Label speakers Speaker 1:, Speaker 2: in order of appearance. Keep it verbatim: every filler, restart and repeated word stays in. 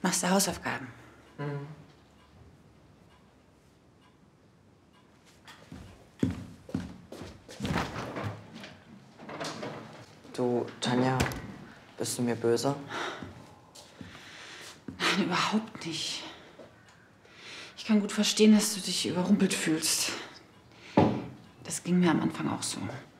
Speaker 1: Machst du Hausaufgaben?
Speaker 2: Mhm. Du, Tanja, bist du mir böse?
Speaker 1: Nein, überhaupt nicht. Ich kann gut verstehen, dass du dich überrumpelt fühlst. Das ging mir am Anfang auch so.